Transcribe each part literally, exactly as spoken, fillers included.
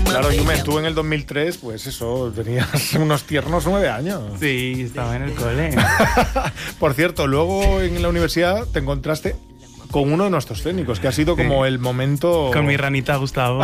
Claro, Yume, tú en el dos mil tres, pues eso, tenías unos tiernos nueve años. Sí, estaba en el cole. Por cierto, luego en la universidad te encontraste con uno de nuestros técnicos, que ha sido como el momento... Con mi ranita Gustavo.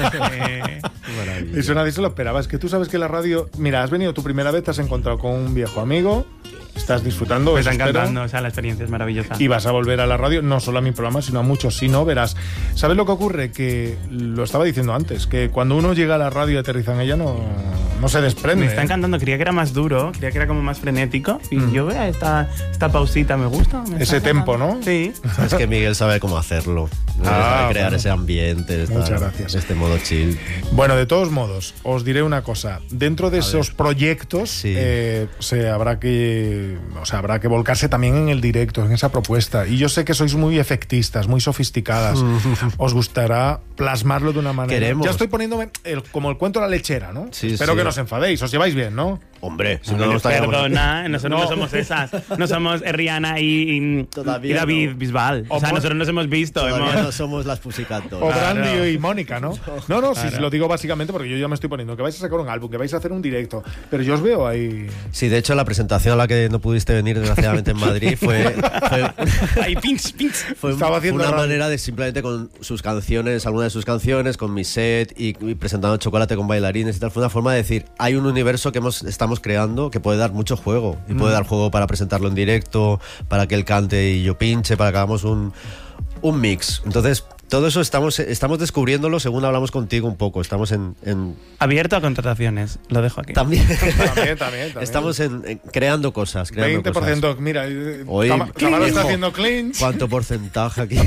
eh, Eso nadie se lo esperaba. Es que tú sabes que la radio... Mira, has venido tu primera vez, te has encontrado con un viejo amigo, estás disfrutando. Me está espero, encantando, o sea, la experiencia es maravillosa. y vas a volver a la radio, no solo a mi programa, sino a muchos. Si no, verás. ¿Sabes lo que ocurre? Que lo estaba diciendo antes, que cuando uno llega a la radio y aterriza en ella, no, no se desprende. Me está encantando, creía que era más duro, creía que era como más frenético. Y mm. yo veo esta, esta pausita, me gusta. Me Ese tempo, ¿no? Sí. Es que Miguel sabe cómo hacerlo. Ah, sabe crear bueno. ese ambiente, esta, Muchas gracias. este modo chill. Bueno, de todos modos, os diré una cosa. Dentro de A esos ver. proyectos, Sí. eh, se habrá que, o sea, habrá que volcarse también en el directo, en esa propuesta. Y yo sé que sois muy efectistas, muy sofisticadas. Os gustará plasmarlo de una manera. Queremos. Ya estoy poniéndome el- como el cuento de la lechera, ¿no? Sí, Espero sí. que no os enfadéis. Os lleváis bien, ¿no? Hombre, si no, No, no no, estaríamos... perdona, nosotros no. No. somos esas. No somos Rihanna y, y, Todavía y David no. Bisbal. O, O sea, Mon- nosotros nos hemos visto. Todavía hemos- no somos las Pussycat Dolls. O Claro. Brandy y Mónica, ¿no? No, no, si Claro. lo digo básicamente porque yo ya me estoy poniendo que vais a sacar un álbum, que vais a hacer un directo. Pero yo os veo ahí. Sí, de hecho, la presentación a la que no pudiste venir, desgraciadamente, en Madrid fue, fue, Ahí, pinch, pinch. fue Estaba fue haciendo una radio. manera de simplemente con sus canciones, algunas de sus canciones, con mi set y, y presentando Chocolate con bailarines y tal. Fue una forma de decir, hay un universo que hemos, estamos creando que puede dar mucho juego. Y puede dar juego para presentarlo en directo, para que él cante y yo pinche, para que hagamos un, un mix. Entonces, todo eso estamos, estamos descubriéndolo según hablamos contigo un poco. Estamos en... en Abierto a contrataciones, lo dejo aquí. también, También, también, también. estamos en, en creando cosas. Creando veinte por ciento, cosas. mira, eh, Oye, Tama- Tamara está hijo. haciendo clinch. ¿Cuánto porcentaje aquí?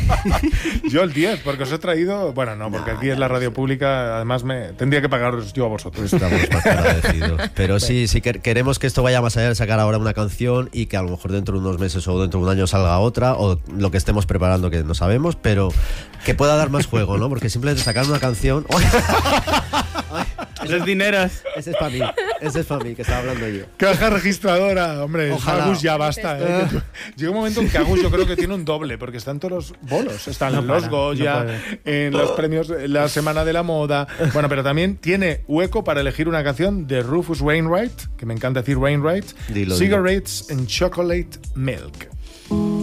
Yo el diez, porque os he traído. Bueno, no, porque aquí es la radio pública. Además, me tendría que pagaros yo a vosotros. Estamos más que agradecidos. Pero sí, sí que queremos que esto vaya más allá de sacar ahora una canción y que a lo mejor dentro de unos meses o dentro de un año salga otra, o lo que estemos preparando que no sabemos, pero que pueda dar más juego, ¿no? Porque simplemente sacar una canción... Los dineros. Ese es para mí, ese es para mí, que estaba hablando yo. Caja registradora, hombre. Ojalá. Agus ya basta. ¿eh? Que tú- Llega un momento en que Agus yo creo que tiene un doble, porque están todos los bolos. Están No los para, Goya, no en los premios, en la Semana de la Moda. Bueno, pero también tiene hueco para elegir una canción de Rufus Wainwright, que me encanta decir Wainwright. Dilo, dilo. Cigarettes and Chocolate Milk.